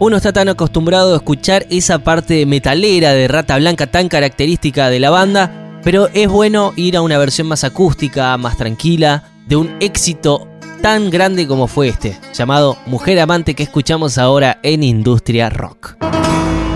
Uno está tan acostumbrado a escuchar esa parte metalera de Rata Blanca tan característica de la banda, pero es bueno ir a una versión más acústica, más tranquila, de un éxito tan grande como fue este, llamado Mujer Amante, que escuchamos ahora en Industria Rock.